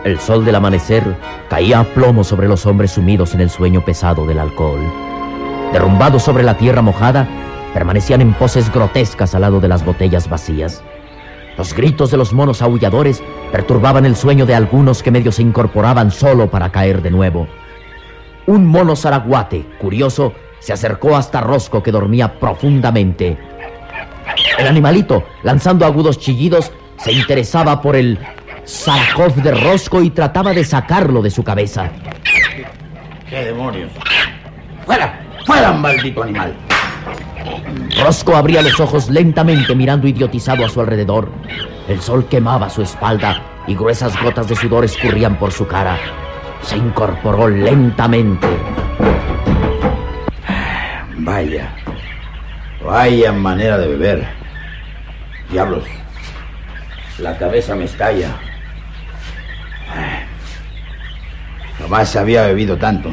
El sol del amanecer caía a plomo sobre los hombres sumidos en el sueño pesado del alcohol. Derrumbados sobre la tierra mojada, permanecían en poses grotescas al lado de las botellas vacías. Los gritos de los monos aulladores perturbaban el sueño de algunos que medio se incorporaban solo para caer de nuevo. Un mono zaraguate, curioso, se acercó hasta Rosco, que dormía profundamente. El animalito, lanzando agudos chillidos, se interesaba por el Zarakov de Rosco y trataba de sacarlo de su cabeza. ¡Qué demonios! ¡Fuera! ¡Fuera, maldito animal! Rosco abría los ojos lentamente, mirando idiotizado a su alrededor. El sol quemaba su espalda y gruesas gotas de sudor escurrían por su cara. Se incorporó lentamente. Vaya manera de beber. Diablos, la cabeza me estalla. Jamás había bebido tanto.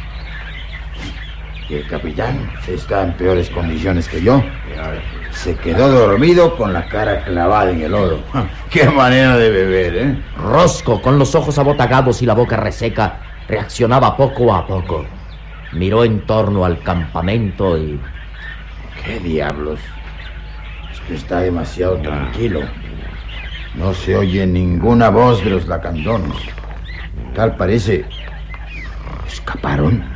Y el capitán está en peores condiciones que yo. Se quedó dormido con la cara clavada en el lodo. ¡Qué manera de beber, eh! Rosco, con los ojos abotagados y la boca reseca, reaccionaba poco a poco. Miró en torno al campamento y... ¿Qué diablos? Esto está demasiado tranquilo. No se oye ninguna voz de los lacandones. Tal parece... ¿Escaparon?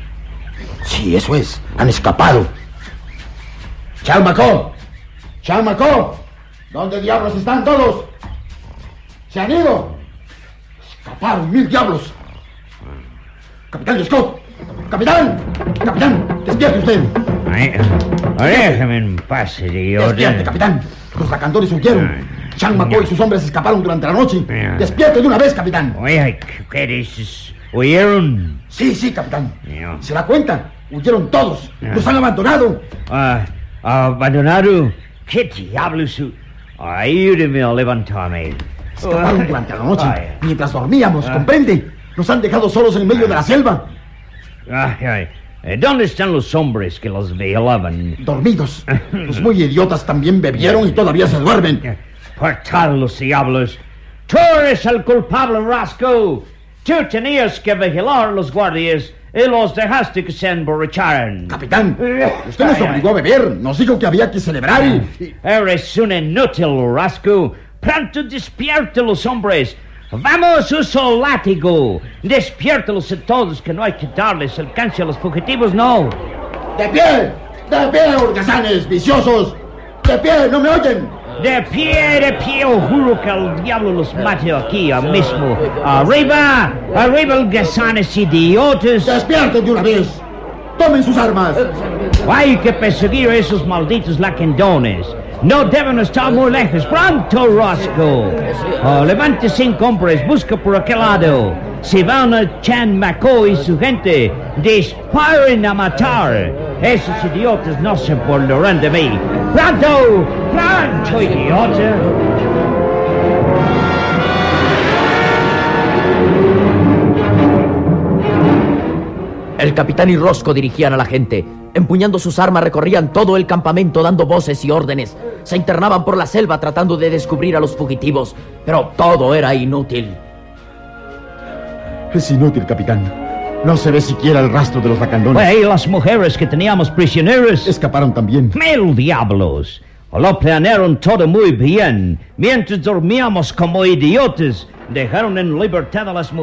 Sí, eso es. Han escapado. ¡Chalmacó! ¡Chalmacó! ¿Dónde diablos están todos? ¡Se han ido! ¡Escaparon, mil diablos! ¡Capitán Scott! ¡Capitán! ¡Capitán! ¡Despierte usted! Déjame en paz, idiota. ¡Despierte, capitán! Los lacandones huyeron. Chalmacó y sus hombres escaparon durante la noche. ¡Despierte de una vez, capitán! Oye, ¿qué dices? ¿Huyeron? Sí, capitán. ¿Se da cuenta? Huyeron todos. Los han abandonado. ¿Abandonado? ¿Qué diablos? Ayúdeme a levantarme. Escaparon durante la noche, mientras dormíamos, ¿comprende? Nos han dejado solos en medio de la selva. ¿Dónde están los hombres que los vigilaban? Dormidos. Los muy idiotas también bebieron y todavía se duermen. ¡Por los diablos! ¡Tú eres el culpable, Rosco! Tú tenías que vigilar a los guardias y los dejaste que se emborracharan. Capitán, usted nos obligó a beber. Nos dijo que había que celebrar y... Eres un inútil, Rosco. Pronto despierte los hombres. ¡Vamos, uso látigo! Despiértalos a todos, que no hay que darles alcance a los fugitivos, no. ¡De pie! ¡De pie, holgazanes viciosos! ¡De pie! ¿No me oyen? De pie, os juro que el diablo los mate aquí mismo. ¡Arriba! ¡Arriba, holgazanes idiotas! ¡Despierten de una vez! ¡Tomen sus armas! Hay que perseguir a esos malditos lacandones. No deben estar muy lejos. ¡Pronto, Rosco! Levante 5 hombres, busca por aquel lado. Si van a Chalmacó y su gente, disparen a matar. Esos idiotas no se burlarán de mí. ¡Pronto! ¡Pronto, idiota! El capitán y Rosco dirigían a la gente. Empuñando sus armas recorrían todo el campamento dando voces y órdenes. Se internaban por la selva tratando de descubrir a los fugitivos, pero todo era inútil. Es inútil, capitán. No se ve siquiera el rastro de los lacandones. Y las mujeres que teníamos prisioneros Escaparon también. ¡Mil diablos! Lo planearon todo muy bien. Mientras dormíamos como idiotas, dejaron en libertad a las mujeres.